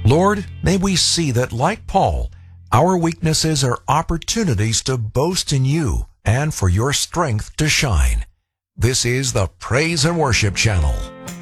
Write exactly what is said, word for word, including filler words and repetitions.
Lord, may we see that, like Paul, our weaknesses are opportunities to boast in you and for your strength to shine. This is the Praise and Worship Channel.